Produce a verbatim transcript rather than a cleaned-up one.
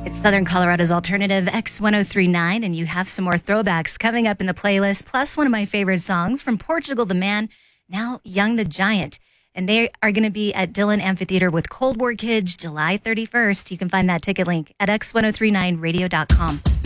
It's Southern Colorado's alternative X ten thirty-nine, and you have some more throwbacks coming up in the playlist, plus one of my favorite songs from Portugal the Man, now Young the Giant. And they are going to be at Dillon Amphitheater with Cold War Kids July thirty-first. You can find that ticket link at x ten thirty-nine radio dot com.